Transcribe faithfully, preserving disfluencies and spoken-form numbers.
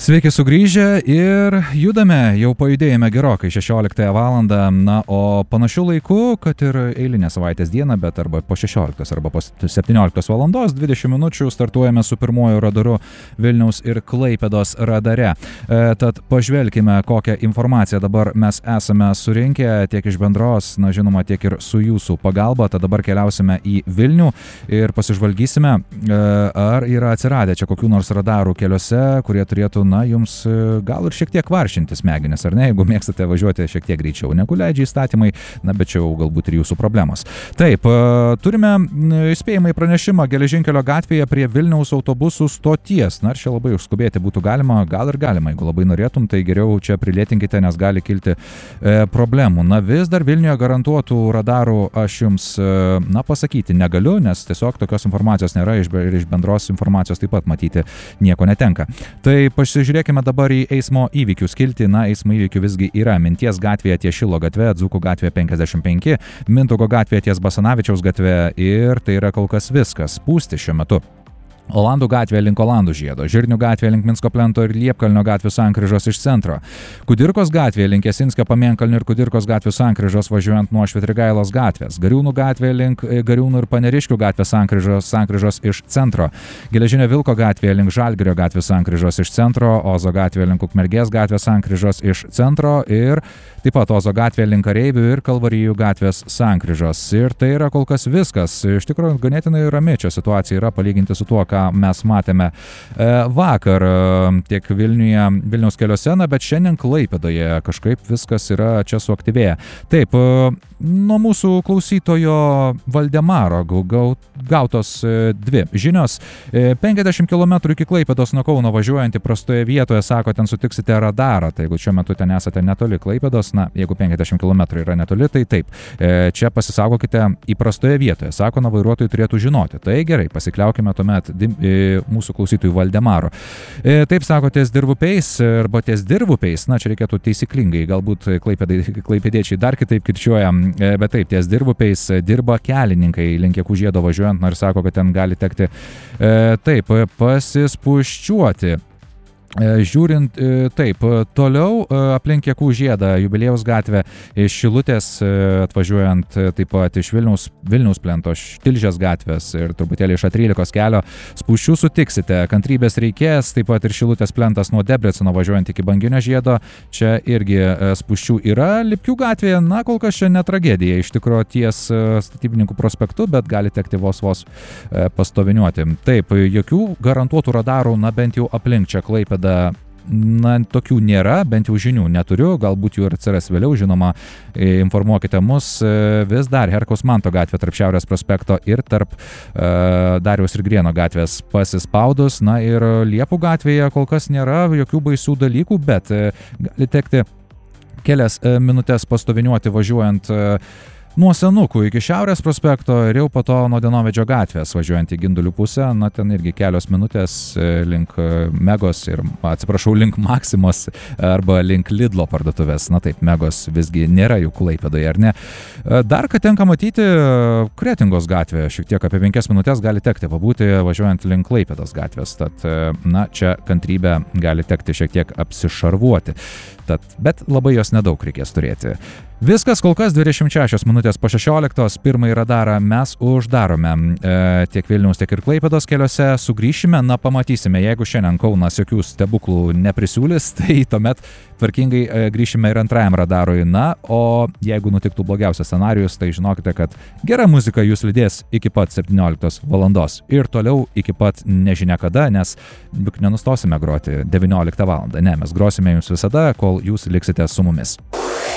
Sveiki sugrįžę ir judame, jau pajudėjome gerokai šešioliktąją valandą, na, o panašių laikų, kad ir eilinę savaitės dieną, bet arba po šešioliktos, arba po septynioliktos valandos, dvidešimt minučių startuojame su pirmuoju radaru Vilniaus ir Klaipėdos radare. E, tad pažvelkime, kokią informaciją dabar mes esame surinkę tiek iš bendros, na žinoma, tiek ir su jūsų pagalba. Tad dabar keliausime į Vilnių ir pasižvalgysime, e, ar yra atsiradę čia kokių nors radarų keliuose, kurie turėtų na, jums gal ir šiek tiek varšinti smegenis, ar ne, jeigu mėgstate važiuoti šiek tiek greičiau, negu leidžia įstatymai, na, bet čia jau galbūt ir jūsų problemos. Taip, turime įspėjimą į pranešimą geležinkelio gatvėje prie Vilniaus autobusų stoties. Na, ir čia labai užskubėti būtų galima, gal ir galima, jeigu labai norėtum, tai geriau čia prilėtinkite, nes gali kilti e, problemų. Na, vis dar Vilniuje garantuotų radarų aš jums, e, na, pasakyti negaliu, nes tiesiog tokios informacijos nėra iš, ir iš bendros informacijos taip pat matyti nieko netenka. Tai pasižiūrėkime dabar į eismo įvykių skiltį. Na, eismo įvykių visgi yra Minties gatvėje ties Šilo gatve, Dzūkų gatvėje penkiasdešimt penki, Mindaugo gatvėje ties Basanavičiaus gatve ir tai yra kol kas viskas. Pūsti šiuo metu Olandų gatvėje link Olandų žiedo, Žirnių gatvėje link Minsko plento ir Liepkalnio gatvių sankryžos iš centro, Kudirkos gatvėje link Jasinskio Pamėnkalnio ir Kudirkos gatvių sankryžos važiuojant nuo Švitrigailos gatvės, Gariūnų gatvėje link Gariūnų ir Paneriškių gatvės sankryžos, sankryžos iš centro, Geležinio Vilko gatvėje link Žalgirio gatvės sankryžos iš centro, Ozo gatvėje link Ukmergės gatvės sankryžos iš centro ir taip pat Ozo gatvėje link Kareivių ir Kalvarijų gatvės sankryžos. Ir tai yra kol kas viskas. Iš tikrųjų, ganėtinai rami čia situacija yra palyginti su tuo, ką mes matėme vakar tiek Vilniuje, Vilniaus keliuose, na, bet šiandien Klaipėdoje kažkaip viskas yra čia suaktyvėję. Taip, nuo mūsų klausytojo Valdemaro gautos dvi žinios. penkiasdešimt kilometrų iki Klaipėdos nuo Kauno važiuojant įprastoje vietoje, sako, ten sutiksite radarą. Tai jeigu šiuo metu ten esate netoli Klaipėdos, na, jeigu penkiasdešimt kilometrų yra netoli, tai taip. Čia pasisaugokite įprastoje vietoje, sako, na, vairuotojai turėtų žinoti. Tai gerai, pasikliaukime tuomet mūsų klausytojų Valdemaro. Taip sako, ties Dirvupiais arba ties Dirvupiais, na, čia reikėtų taisyklingai, galbūt klaipėdiečiai dar kitaip kirčiuoja, bet taip, ties Dirvupiais dirba kelininkai link Jakų žiedo važiuojant, na, ir sako, kad ten gali tekti taip, pasispuščiuoti. Žiūrint, taip, toliau aplink Jakų žiedą, Jubiliejaus gatvę, iš Šilutės atvažiuojant taip pat iš Vilniaus, Vilniaus plento, Tilžės gatvės ir truputėlį iš A trylikos kelio spūsčių sutiksite. Kantrybės reikės, taip pat ir Šilutės plentas nuo Debreceno važiuojant iki Banginio žiedo, čia irgi spūsčių yra. Lipkių gatvėje, na, kol kas čia ne tragedija, iš tikrųjų ties Statybininkų prospektu, bet gali tekti vos vos pastoviniuoti. Taip, jokių garantuotų radarų, na, bent jau aplink čia Klaipėdą, na, tokių nėra, bent jau žinių neturiu, galbūt jų ir atsiras vėliau, žinoma, informuokite mus. Vis dar Herkaus Manto gatvė tarp Šiaurės prospekto ir tarp uh, Dariaus ir Grieno gatvės pasispaudus, na, ir Liepų gatvėje kol kas nėra jokių baisių dalykų, bet uh, gali tekti kelias uh, minutės pastoviniuoti važiuojant uh, nuo Senukų iki Šiaurės prospekto ir jau po to nuo Dienovidžio gatvės važiuojant į Gindulių pusę, na, ten irgi kelios minutės link Megos ir, atsiprašau, link Maksimos arba link Lidlo parduotuvės. Na taip, Megos visgi nėra jų Klaipėdoje, ar ne? Dar, kad tenka matyti, Kretingos gatvė, šiek tiek apie penkias minutės gali tekti pabūti važiuojant link Klaipėdos gatvės, tad, na, čia kantrybę gali tekti šiek tiek apsišarvuoti, tad, bet labai jos nedaug reikės turėti. Viskas kol kas dvidešimt šešios minutės po šešioliktos, pirmąjį radarą mes uždarome e, tiek Vilniaus, tiek ir Klaipėdos keliuose, sugrįšime, na, pamatysime, jeigu šiandien Kaunas jokių stebuklų neprisiūlys, tai tuomet tvarkingai e, grįšime ir antrajam radarui, na, o jeigu nutiktų blogiausias scenarijus, tai žinokite, kad gera muzika jūs lydės iki pat septynioliktos valandos ir toliau iki pat nežinia kada, nes juk nenustosime groti devynioliktą valandą, ne, mes grosime jums visada, kol jūs liksite su mumis.